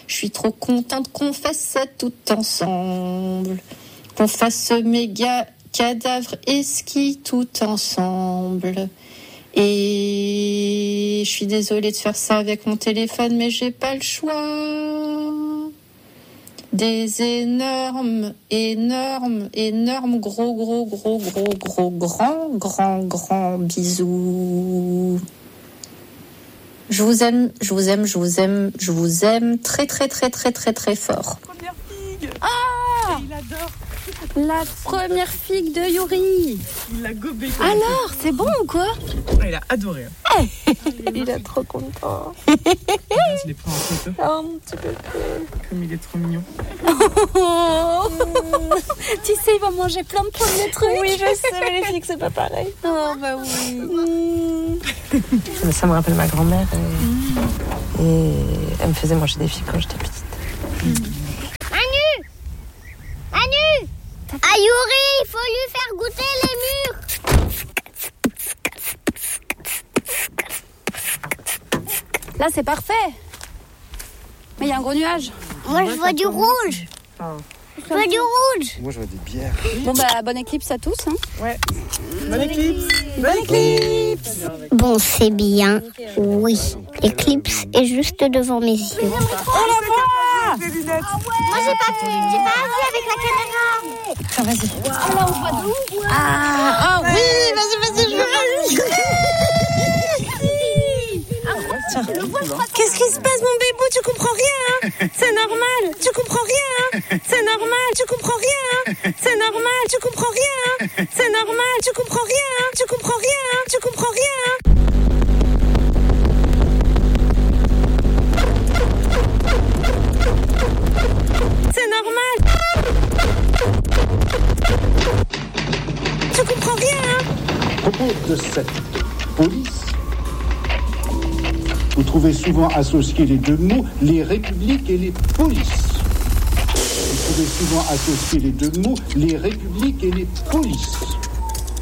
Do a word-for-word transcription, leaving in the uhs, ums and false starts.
Je suis trop contente qu'on fasse ça tout ensemble. Qu'on fasse ce méga cadavre et ski tout ensemble. Et je suis désolée de faire ça avec mon téléphone, mais j'ai pas le choix. Des énormes, énormes, énormes, gros, gros, gros, gros, gros, grands, grands, grands bisous. Je vous aime, je vous aime, je vous aime, je vous aime très, très, très, très, très, très fort. Première figue. Ah, il adore. La première figue de Yuri. Il l'a gobé. Alors, c'est bon ou quoi? Il a adoré. Hein. Il est trop content. Je l'ai pris en photo. Oh, mon petit bébé. Comme il est trop mignon. Oh. Tu sais, il va manger plein de premiers trucs. Oui, je sais, mais les figues, c'est pas pareil. Oh, bah oui. Mm. Ça me rappelle ma grand-mère. Et, mm. et elle me faisait manger des figues quand j'étais petite. Mm. Anu Anu Ah, Yuri, il faut lui faire goûter les mûres. Là, c'est parfait. Mais il y a un gros nuage. Moi, je vois du rouge. Je vois du rouge. Moi, je vois des bières. Bon, bah, bonne éclipse à tous. Hein. Ouais. Bonne éclipse. Bonne éclipse. Bon, c'est bien. Oui. L'éclipse est juste devant mes yeux. On la voit. Des lunettes. Moi, j'ai pas vu. J'ai pas vu avec la caméra. Ah, vas-y. Ah, là, on voit d'où? Ah, ah oui, vas-y, vas-y, je veux. Qu'est-ce qui se passe, mon bébou? Tu comprends rien, hein? C'est normal. Tu comprends rien, hein? C'est normal. Tu comprends rien, hein? C'est normal. Tu comprends rien, hein? C'est normal. Tu comprends rien, hein? Tu comprends rien, hein? Tu comprends rien, hein? C'est normal. Tu comprends rien, hein? À propos de cette police, vous trouvez souvent associés les deux mots, les républiques et les polices. Vous trouvez souvent associés les deux mots, les républiques et les polices.